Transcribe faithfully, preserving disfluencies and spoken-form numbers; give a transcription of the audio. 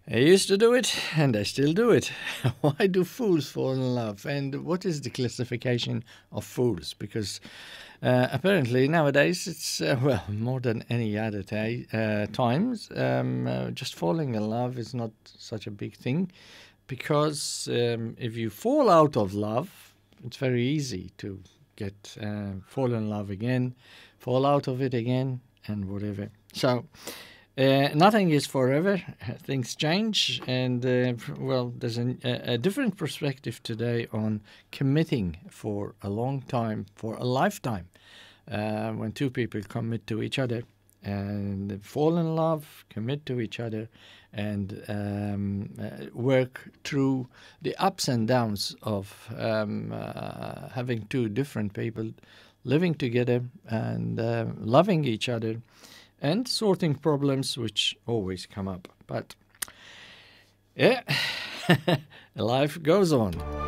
I used to do it, and I still do it. Why do fools fall in love? And what is the classification of fools? Because uh, apparently nowadays it's, uh, well, more than any other ta- uh, times, um, uh, just falling in love is not such a big thing. Because um, if you fall out of love, it's very easy to get uh, fall in love again, fall out of it again, and whatever. So uh, nothing is forever. Things change, and uh, well, there's an, a, a different perspective today on committing for a long time, for a lifetime. Uh, when two people commit to each other and fall in love, commit to each other, and um, uh, work through the ups and downs of um, uh, having two different people living together and uh, loving each other and sorting problems which always come up. But yeah, life goes on.